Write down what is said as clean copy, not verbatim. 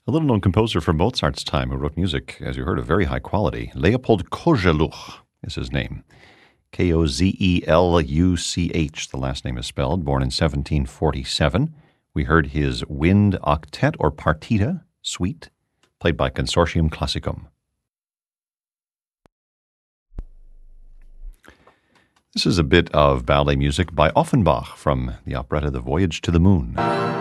A little-known composer from Mozart's time who wrote music, as you heard, of very high quality. Leopold Kozeluch is his name. Kozeluch, the last name is spelled, born in 1747. We heard his Wind Octet or Partita, Suite, played by Consortium Classicum. This is a bit of ballet music by Offenbach from the operetta The Voyage to the Moon.